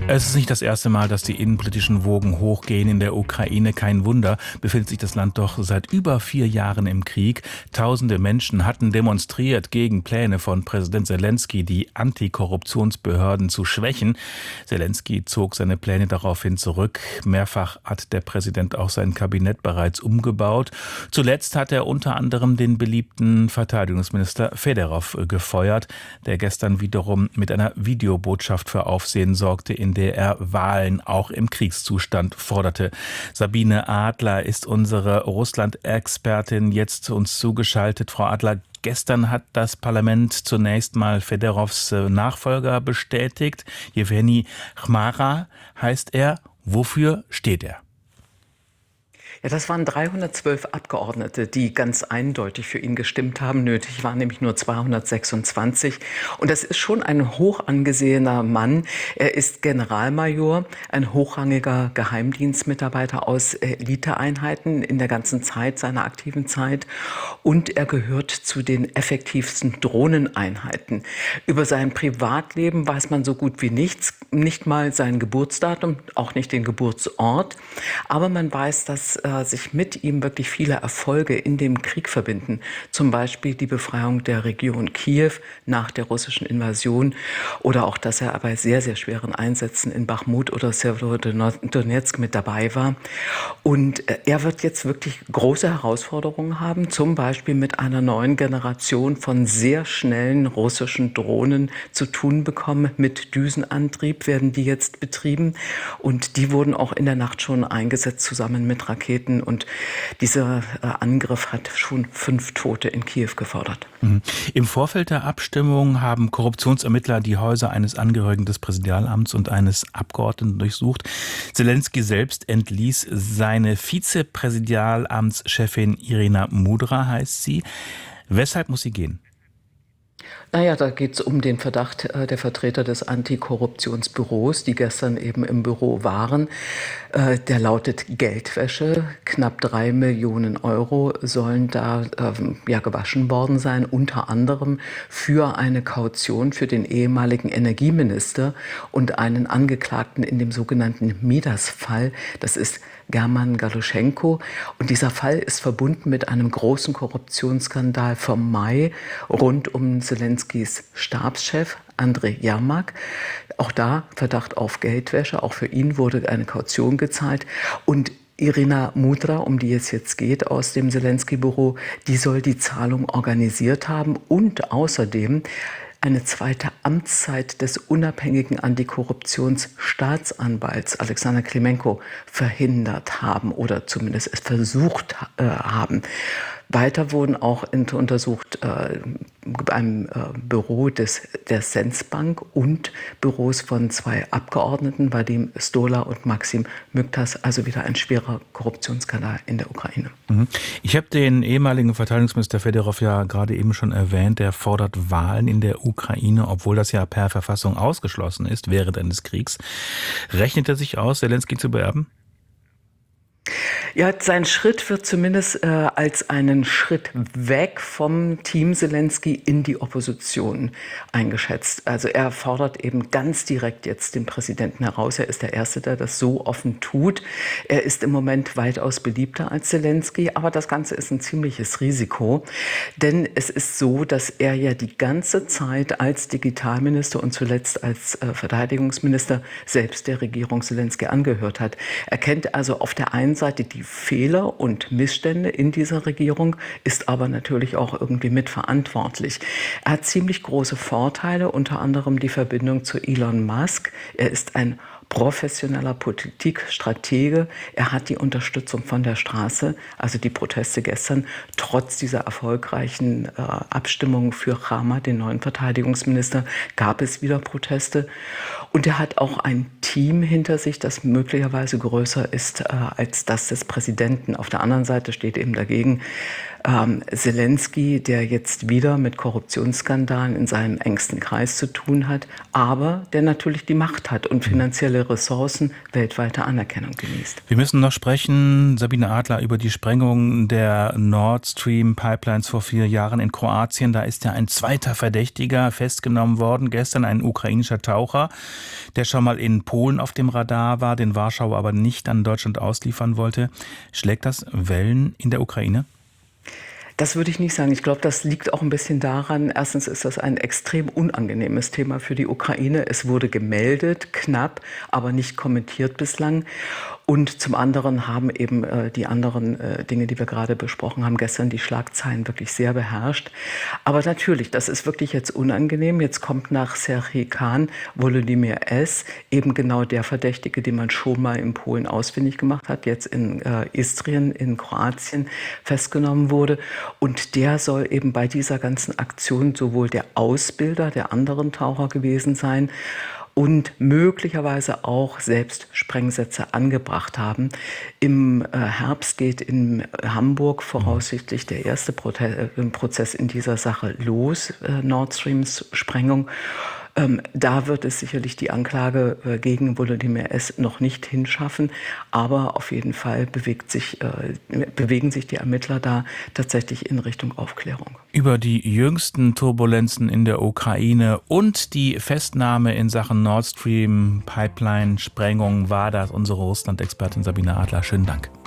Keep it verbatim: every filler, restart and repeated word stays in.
Es ist nicht das erste Mal, dass die innenpolitischen Wogen hochgehen in der Ukraine. Kein Wunder, befindet sich das Land doch seit über vier Jahren im Krieg. Tausende Menschen hatten demonstriert gegen Pläne von Präsident Selenskyj, die Antikorruptionsbehörden zu schwächen. Selenskyj zog seine Pläne daraufhin zurück. Mehrfach hat der Präsident auch sein Kabinett bereits umgebaut. Zuletzt hat er unter anderem den beliebten Verteidigungsminister Fedorov gefeuert, der gestern wiederum mit einer Videobotschaft für Aufsehen sorgte, in der er Wahlen auch im Kriegszustand forderte. Sabine Adler ist unsere Russland-Expertin, jetzt zu uns zugeschaltet. Frau Adler, gestern hat das Parlament zunächst mal Fedorovs Nachfolger bestätigt. Jewgeni Chmara heißt er. Wofür steht er? Ja, das waren dreihundertzwölf Abgeordnete, die ganz eindeutig für ihn gestimmt haben. Nötig waren nämlich nur zweihundertsechsundzwanzig. Und das ist schon ein hoch angesehener Mann. Er ist Generalmajor, ein hochrangiger Geheimdienstmitarbeiter aus Eliteeinheiten in der ganzen Zeit, seiner aktiven Zeit. Und er gehört zu den effektivsten Drohneneinheiten. Über sein Privatleben weiß man so gut wie nichts. Nicht mal sein Geburtsdatum, auch nicht den Geburtsort. Aber man weiß, dass sich mit ihm wirklich viele Erfolge in dem Krieg verbinden. Zum Beispiel die Befreiung der Region Kiew nach der russischen Invasion oder auch, dass er bei sehr, sehr schweren Einsätzen in Bachmut oder Severodonetsk mit dabei war. Und er wird jetzt wirklich große Herausforderungen haben, zum Beispiel mit einer neuen Generation von sehr schnellen russischen Drohnen zu tun bekommen. Mit Düsenantrieb werden die jetzt betrieben und die wurden auch in der Nacht schon eingesetzt, zusammen mit Raketen. Und dieser Angriff hat schon fünf Tote in Kiew gefordert. Mhm. Im Vorfeld der Abstimmung haben Korruptionsermittler die Häuser eines Angehörigen des Präsidialamts und eines Abgeordneten durchsucht. Selenskyj selbst entließ seine Vizepräsidialamtschefin Irina Mudra, heißt sie. Weshalb muss sie gehen? Naja, da geht es um den Verdacht äh, der Vertreter des Antikorruptionsbüros, die gestern eben im Büro waren. Äh, der lautet Geldwäsche. Knapp drei Millionen Euro sollen da äh, ja, gewaschen worden sein, unter anderem für eine Kaution für den ehemaligen Energieminister und einen Angeklagten in dem sogenannten Midas-Fall. Das ist German Galuschenko. Und dieser Fall ist verbunden mit einem großen Korruptionsskandal vom Mai rund um Selenskys Stabschef Andrei Jermak. Auch da Verdacht auf Geldwäsche. Auch für ihn wurde eine Kaution gezahlt. Und Irina Mudra, um die es jetzt geht aus dem Selenskyj-Büro, die soll die Zahlung organisiert haben und außerdem eine zweite Amtszeit des unabhängigen Antikorruptionsstaatsanwalts Alexander Klimenko verhindert haben oder zumindest es versucht äh, haben. Weiter wurden auch untersucht äh, beim äh, Büro des, der Senzbank und Büros von zwei Abgeordneten, Vadim Stola und Maxim Myktas, also wieder ein schwerer Korruptionsskandal in der Ukraine. Mhm. Ich habe den ehemaligen Verteidigungsminister Fedorov ja gerade eben schon erwähnt, der fordert Wahlen in der Ukraine, obwohl das ja per Verfassung ausgeschlossen ist während eines Kriegs. Rechnet er sich aus, Selenskyj zu beerben? Ja, sein Schritt wird zumindest äh, als einen Schritt weg vom Team Selenskyj in die Opposition eingeschätzt. Also er fordert eben ganz direkt jetzt den Präsidenten heraus. Er ist der Erste, der das so offen tut. Er ist im Moment weitaus beliebter als Selenskyj, aber das Ganze ist ein ziemliches Risiko. Denn es ist so, dass er ja die ganze Zeit als Digitalminister und zuletzt als äh, Verteidigungsminister selbst der Regierung Selenskyj angehört hat. Er kennt also auf der einen Seite die Fehler und Missstände in dieser Regierung, ist aber natürlich auch irgendwie mitverantwortlich. Er hat ziemlich große Vorteile, unter anderem die Verbindung zu Elon Musk. Er ist ein professioneller Politikstratege. Er hat die Unterstützung von der Straße, also die Proteste gestern, trotz dieser erfolgreichen äh, Abstimmung für Chama, den neuen Verteidigungsminister, gab es wieder Proteste. Und er hat auch ein Team hinter sich, das möglicherweise größer ist äh, als das des Präsidenten. Auf der anderen Seite steht eben dagegen ähm, Zelensky, der jetzt wieder mit Korruptionsskandalen in seinem engsten Kreis zu tun hat, aber der natürlich die Macht hat und finanzielle Ressourcen, weltweite Anerkennung genießt. Wir müssen noch sprechen, Sabine Adler, über die Sprengung der Nord Stream Pipelines vor vier Jahren in Kroatien. Da ist ja ein zweiter Verdächtiger festgenommen worden, gestern ein ukrainischer Taucher, der schon mal in Polen auf dem Radar war, den Warschau aber nicht an Deutschland ausliefern wollte. Schlägt das Wellen in der Ukraine? Das würde ich nicht sagen. Ich glaube, das liegt auch ein bisschen daran, erstens ist das ein extrem unangenehmes Thema für die Ukraine. Es wurde gemeldet, knapp, aber nicht kommentiert bislang. Und zum anderen haben eben äh, die anderen äh, Dinge, die wir gerade besprochen haben, gestern die Schlagzeilen wirklich sehr beherrscht. Aber natürlich, das ist wirklich jetzt unangenehm. Jetzt kommt nach Serhij Khan Volodymyr S., eben genau der Verdächtige, den man schon mal in Polen ausfindig gemacht hat, jetzt in äh, Istrien in Kroatien festgenommen wurde. Und der soll eben bei dieser ganzen Aktion sowohl der Ausbilder der anderen Taucher gewesen sein und möglicherweise auch selbst Sprengsätze angebracht haben. Im Herbst geht in Hamburg voraussichtlich der erste Prozess in dieser Sache los, Nord Streams Sprengung. Ähm, da wird es sicherlich die Anklage äh, gegen Volodymyr S. noch nicht hinschaffen, aber auf jeden Fall bewegt sich, äh, bewegen sich die Ermittler da tatsächlich in Richtung Aufklärung. Über die jüngsten Turbulenzen in der Ukraine und die Festnahme in Sachen Nord Stream Pipeline Sprengung war das unsere Russland-Expertin Sabine Adler. Schönen Dank.